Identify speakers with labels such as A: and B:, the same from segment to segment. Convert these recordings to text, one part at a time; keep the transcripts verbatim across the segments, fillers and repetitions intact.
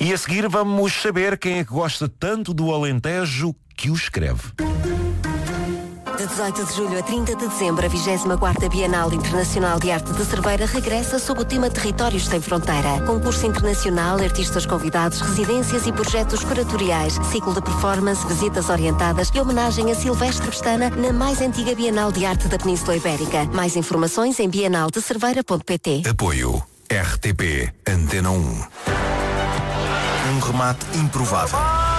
A: E a seguir vamos saber quem é que gosta tanto do Alentejo que o escreve.
B: De dezoito de julho a trinta de dezembro, a vigésima quarta Bienal Internacional de Arte de Cerveira regressa sob o tema Territórios Sem Fronteira. Concurso internacional, artistas convidados, residências e projetos curatoriais, ciclo de performance, visitas orientadas e homenagem a Silvestre Pestana na mais antiga Bienal de Arte da Península Ibérica. Mais informações em bienal de cerveira ponto pt.
C: Apoio R T P Antena um. Um remate improvável.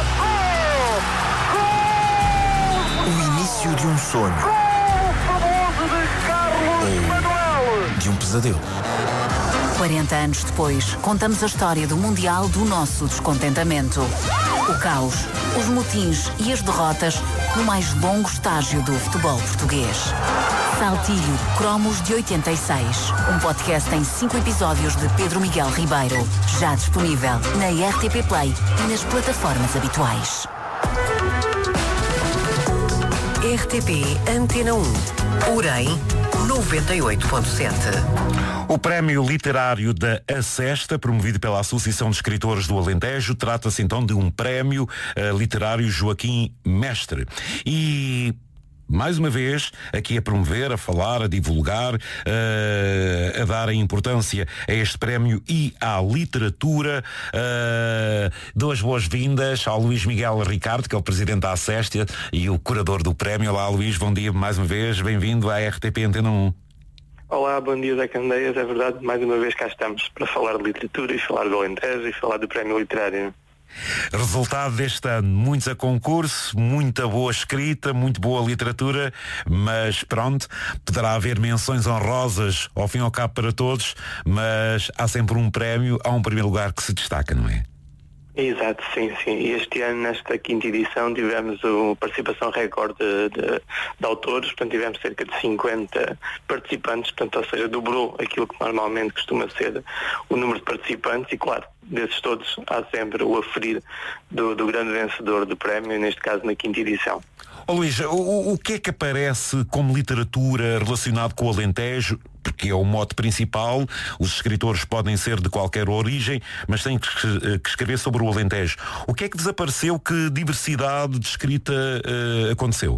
C: O início de um sonho. Ou de um pesadelo.
D: quarenta anos depois, contamos a história do Mundial do nosso descontentamento. O caos, os motins e as derrotas no mais longo estágio do futebol português. Saltilho Cromos de oitenta e seis. Um podcast em cinco episódios de Pedro Miguel Ribeiro. Já disponível na R T P Play e nas plataformas habituais.
B: R T P Antena um. Orem noventa e oito ponto sete.
A: O Prémio Literário da Acesta, promovido pela Associação de Escritores do Alentejo, trata-se então de um prémio uh, literário Joaquim Mestre. E mais uma vez, aqui a promover, a falar, a divulgar, uh, a dar a importância a este prémio e à literatura. Uh, dou as boas-vindas ao Luís Miguel Ricardo, que é o presidente da Acesta e o curador do prémio. Olá, Luís, bom dia mais uma vez, bem-vindo à R T P Antena um.
E: Olá, bom dia, Zé Candeias. É verdade, mais uma vez cá estamos para falar de literatura e falar do Alentejo e falar do prémio literário.
A: Resultado deste ano, muitos a concurso, muita boa escrita, muito boa literatura, mas pronto, poderá haver menções honrosas ao fim e ao cabo para todos, mas há sempre um prémio, há um primeiro lugar que se destaca, não é?
E: Exato, sim, sim. E este ano, nesta quinta edição, tivemos a participação recorde de, de, de autores, portanto tivemos cerca de cinquenta participantes, portanto, ou seja, dobrou aquilo que normalmente costuma ser o número de participantes e, claro, desses todos há sempre o aferir do, do grande vencedor do prémio, neste caso na quinta edição.
A: Oh, Luís, o, o que é que aparece como literatura relacionado com o Alentejo? Porque é o mote principal, os escritores podem ser de qualquer origem, mas têm que, que escrever sobre o Alentejo. O que é que desapareceu? Que diversidade de escrita uh, aconteceu?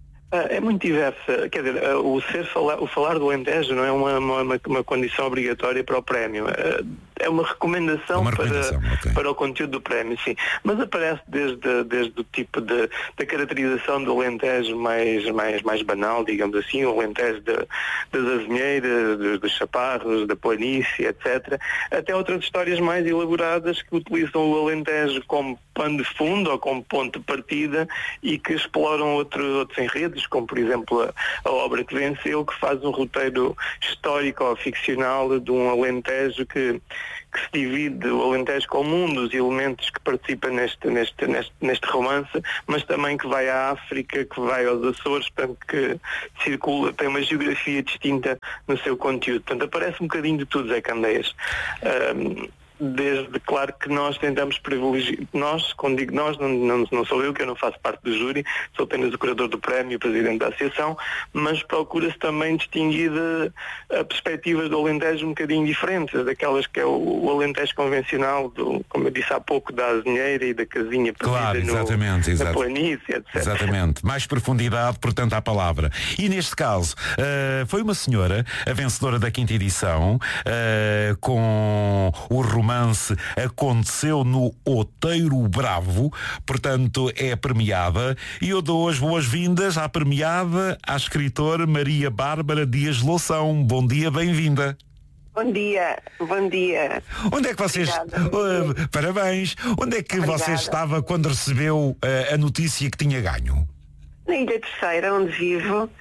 E: É muito diversa, quer dizer, o, ser falar, o falar do Alentejo não é uma, uma, uma condição obrigatória para o prémio, é uma recomendação,
A: uma recomendação
E: para,
A: okay.
E: para o conteúdo do prémio, sim, mas aparece desde, desde o tipo de, da caracterização do Alentejo mais, mais, mais banal, digamos assim, o Alentejo de, das azinheiras, dos, dos chaparros, da planície, etcétera, até outras histórias mais elaboradas que utilizam o Alentejo como pano de fundo ou como ponto de partida e que exploram outro, outros enredos, como por exemplo a, a obra que venceu, que faz um roteiro histórico ou ficcional de um Alentejo que, que se divide o Alentejo como um dos elementos que participa neste, neste, neste, neste romance, mas também que vai à África, que vai aos Açores, portanto que circula, tem uma geografia distinta no seu conteúdo. Portanto, aparece um bocadinho de tudo, Zé Candeias. Um, Desde, claro que nós tentamos privilegiar, nós, quando digo nós, não, não, não sou eu, que eu não faço parte do júri, sou apenas o curador do prémio, o presidente da associação, mas procura-se também distinguir a perspectiva do Alentejo um bocadinho diferente, daquelas que é o, o Alentejo convencional, do, como eu disse há pouco, da azinheira e da casinha
A: claro, exatamente,
E: no,
A: exato.
E: na planície, etcétera.
A: Exatamente, mais profundidade, portanto, à palavra. E neste caso, uh, foi uma senhora, a vencedora da quinta edição, uh, com o romance Aconteceu no Outeiro Bravo, portanto é premiada, e eu dou as boas-vindas à premiada, à escritora Maria Bárbara Dias Loução. Bom dia, bem-vinda.
F: Bom dia, bom dia.
A: Onde é que vocês... Uh, parabéns. Onde é que Obrigada. Você estava quando recebeu uh, a notícia que tinha ganho?
F: Na Ilha Terceira, onde vivo, uh,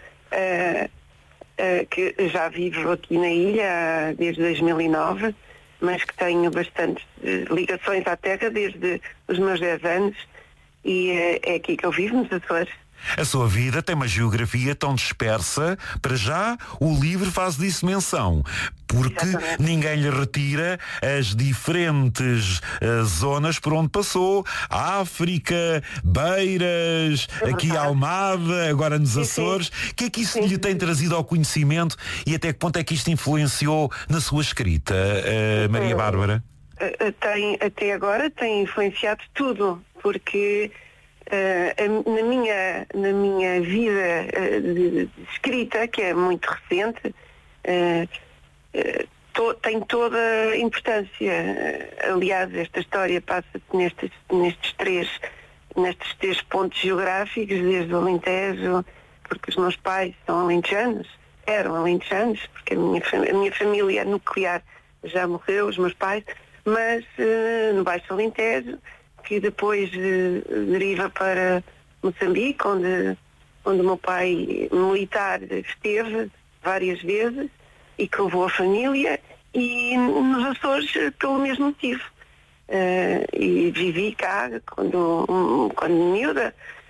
F: uh, que já vivo aqui na ilha desde dois mil e nove, mas que tenho bastantes uh, ligações à terra desde os meus dez anos e uh, é aqui que eu vivo, nos Açores.
A: A sua vida tem uma geografia tão dispersa, para já o livro faz disso menção, porque Exatamente. Ninguém lhe retira as diferentes uh, zonas por onde passou, África, Beiras, é aqui a Almada, agora nos Açores. O que é que isso sim. lhe tem trazido ao conhecimento e até que ponto é que isto influenciou na sua escrita, uh, Maria Bárbara?
F: uh, tem, até agora tem influenciado tudo, porque uh, a, na, minha, na minha vida uh, de, de escrita, que é muito recente, uh, uh, to, tem toda a importância. Uh, aliás, esta história passa-se nestes, nestes, três, nestes três pontos geográficos, desde o Alentejo, porque os meus pais são alentejanos, eram alentejanos, porque a minha, a minha família nuclear já morreu, os meus pais, mas uh, no Baixo Alentejo, que depois uh, deriva para Moçambique, onde, onde o meu pai militar esteve várias vezes e que levou a família, e nos Açores pelo mesmo motivo. Uh, e vivi cá quando, quando miúda,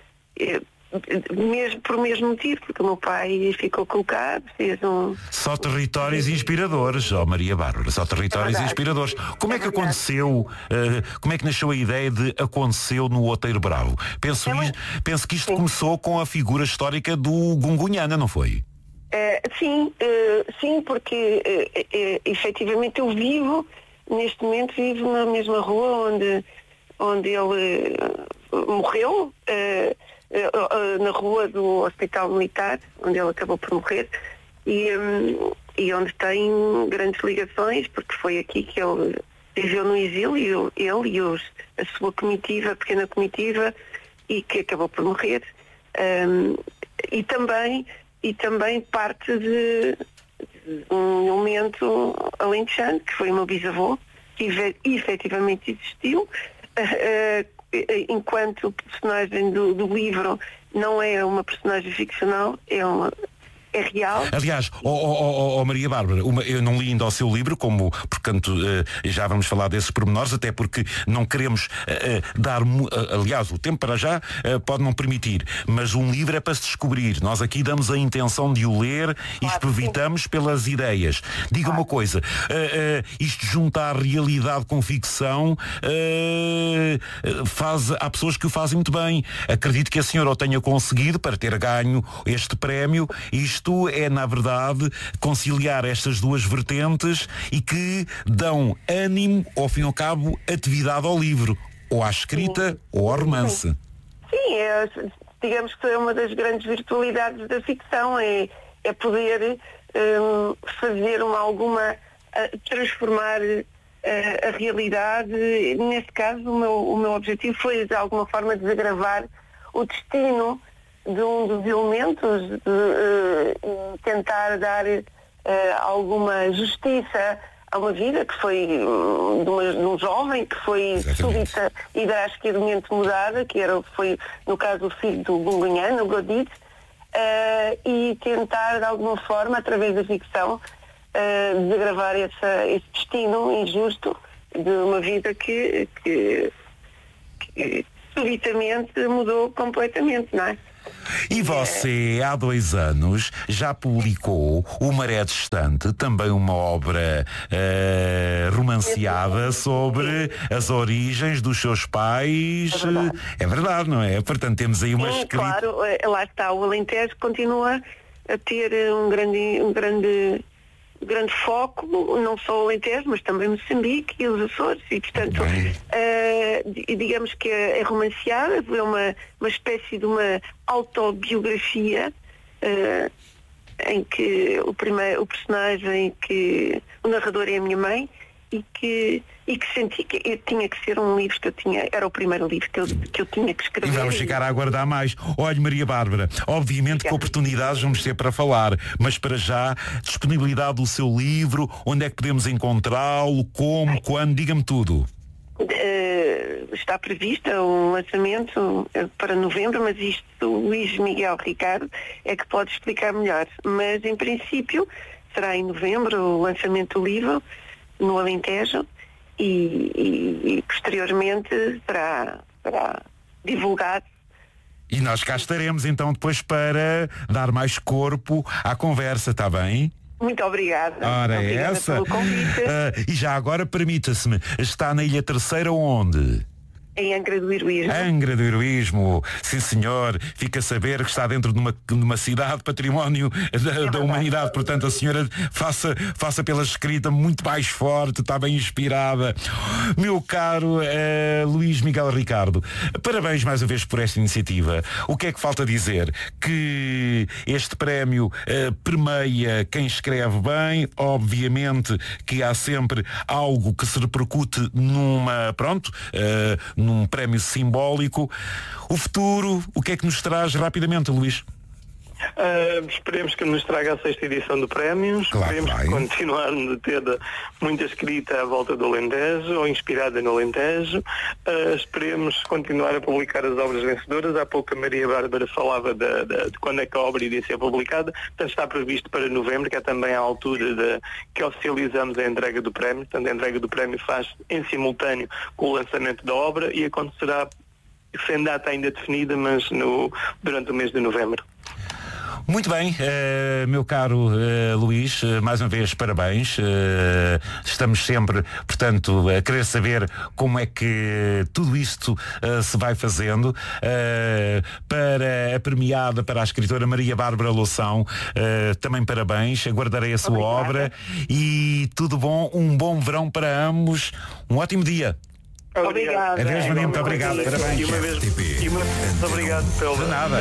F: mesmo por mesmo motivo, porque o meu pai ficou colocado, fez um...
A: Só territórios inspiradores, ó oh Maria Bárbara, só territórios
F: é
A: inspiradores. Como é,
F: é
A: que aconteceu, uh, como é que nasceu a ideia de Aconteceu no Outeiro Bravo? Penso,
F: é,
A: is, penso que isto
F: sim.
A: começou com a figura histórica do Gungunhana, não foi?
F: Uh, sim, uh, sim, porque uh, uh, efetivamente eu vivo, neste momento vivo na mesma rua onde, onde ele uh, morreu, uh, uh, uh, na rua do Hospital Militar, onde ele acabou por morrer, e, um, e onde tem grandes ligações, porque foi aqui que ele viveu no exílio, ele e os, a sua comitiva, a pequena comitiva, e que acabou por morrer. Um, e também e também parte de, de um elemento alentejano, que foi o meu bisavô, que efetivamente existiu, uh, uh, enquanto o personagem do, do livro não é uma personagem ficcional, é uma... é real.
A: Aliás, oh, oh, oh, oh Maria Bárbara, uma, eu não li ainda o seu livro, como, portanto, uh, já vamos falar desses pormenores, até porque não queremos uh, dar, uh, aliás, o tempo para já uh, pode não permitir, mas um livro é para se descobrir. Nós aqui damos a intenção de o ler claro, e espreitamos sim. pelas ideias. Diga claro. uma coisa, uh, uh, isto juntar realidade com ficção, uh, faz, há pessoas que o fazem muito bem. Acredito que a senhora o tenha conseguido para ter ganho este prémio. Isto Isto é, na verdade, conciliar estas duas vertentes e que dão ânimo, ao fim e ao cabo, atividade ao livro, ou à escrita, sim. ou ao romance.
F: Sim, Sim é, digamos que é uma das grandes virtualidades da ficção, é, é poder um, fazer uma, alguma, uh, transformar uh, a realidade. Neste caso, o meu, o meu objetivo foi, de alguma forma, desagravar o destino de um dos elementos, de, uh, tentar dar uh, alguma justiça a uma vida que foi uh, de, uma, de um jovem que foi súbita e drasticamente mudada, que era, foi, no caso, o filho do Gungunhana, o Godit, uh, e tentar, de alguma forma, através da ficção, uh, desagravar essa, esse destino injusto de uma vida que, que, que subitamente mudou completamente, não é?
A: E você, há dois anos, já publicou O Maré Distante, também uma obra uh, romanceada sobre as origens dos seus pais. É verdade, é verdade não é? Portanto, temos aí uma
F: Sim,
A: escrita...
F: claro, lá está, o Alentejo continua a ter um grande... Um grande grande foco, não só o Alentejo, mas também Moçambique e os Açores, e portanto uh, digamos que é, é romanceada, é uma, uma espécie de uma autobiografia uh, em que o, primeiro, o personagem, que o narrador é a minha mãe, e que, e que senti que eu tinha que ser um livro que eu tinha, era o primeiro livro que eu, que eu tinha que escrever.
A: E vamos ficar a aguardar mais. Olha, Maria Bárbara, obviamente que oportunidades vamos ter para falar, mas para já, disponibilidade do seu livro, onde é que podemos encontrá-lo, como, Ai. quando, diga-me tudo.
F: Uh, está prevista um lançamento para novembro, mas isto o Luís Miguel Ricardo é que pode explicar melhor. Mas em princípio será em novembro o lançamento do livro no Alentejo e, e, e posteriormente será, será divulgado.
A: E nós cá estaremos então depois para dar mais corpo à conversa, está bem?
F: Muito obrigada.
A: Ora,
F: obrigada
A: essa.
F: pelo convite.
A: Uh, e já agora permita-se-me, está na Ilha Terceira onde?
F: Em Angra do Heroísmo.
A: Angra do Heroísmo, sim senhor, fica a saber que está dentro de uma, de uma cidade património da, é da humanidade, portanto a senhora faça, faça pela escrita muito mais forte, está bem inspirada. Meu caro uh, Luís Miguel Ricardo, parabéns mais uma vez por esta iniciativa. O que é que falta dizer? Que este prémio uh, permeia quem escreve bem, obviamente que há sempre algo que se repercute numa, pronto, uh, num prémio simbólico. O futuro, o que é que nos traz rapidamente, Luís?
E: Uh, esperemos que nos traga a sexta edição do prémio.
A: Claro,
E: esperemos
A: vai.
E: continuarmos a ter muita escrita à volta do Alentejo ou inspirada no Alentejo. Uh, esperemos continuar a publicar as obras vencedoras. Há pouco a Maria Bárbara falava de, de, de quando é que a obra iria ser publicada. Portanto, está previsto para novembro, que é também a altura de, que oficializamos a entrega do prémio. Portanto, a entrega do prémio faz em simultâneo com o lançamento da obra e acontecerá sem data ainda definida, mas no, durante o mês de novembro.
A: Muito bem, uh, meu caro uh, Luís, uh, mais uma vez parabéns. Uh, estamos sempre, portanto, a querer saber como é que tudo isto uh, se vai fazendo. Uh, para a premiada, para a escritora Maria Bárbara Loução, uh, também parabéns, aguardarei a sua Obrigada. obra e tudo bom, um bom verão para ambos, um ótimo dia.
F: Obrigada.
A: Adeus, Maria, muito obrigado, parabéns.
E: E uma vez, e uma vez obrigado pelo...
A: De nada.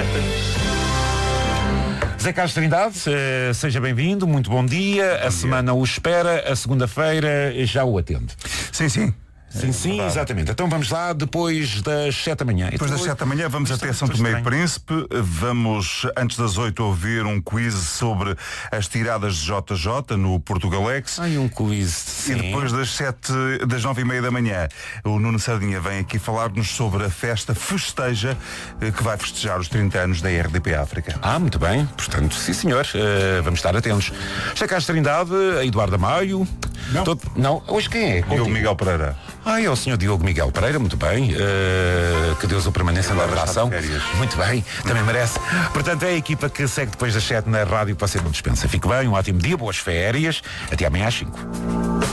A: Zé Carlos Trindade, uh, seja bem-vindo, muito bom dia. Bom a dia. Semana o espera, a segunda-feira já o atende.
G: Sim, sim.
A: Sim, sim, é exatamente. Então vamos lá depois das sete da manhã.
G: Depois das sete da manhã vamos até São Tomé e Príncipe. Vamos, antes das oito, ouvir um quiz sobre as tiradas de J J no Portugalex.
A: Ai, um quiz. Sim.
G: E depois das sete, das nove e meia da manhã, o Nuno Sardinha vem aqui falar-nos sobre a festa Festeja, que vai festejar os trinta anos da R D P África.
A: Ah, muito bem. Portanto, sim senhor, uh, vamos estar atentos. Zé Carlos Trindade, a Eduardo Maio.
G: Não.
A: Todo... Não, hoje quem é?
G: Eu, Miguel Pereira.
A: Ah, é o senhor Diogo Miguel Pereira, muito bem. Uh, que Deus o permanência na redação. Muito bem, também merece. Portanto, é a equipa que segue depois das sete na rádio para ser não dispensa. Fique bem, um ótimo dia, boas férias. Até amanhã às cinco.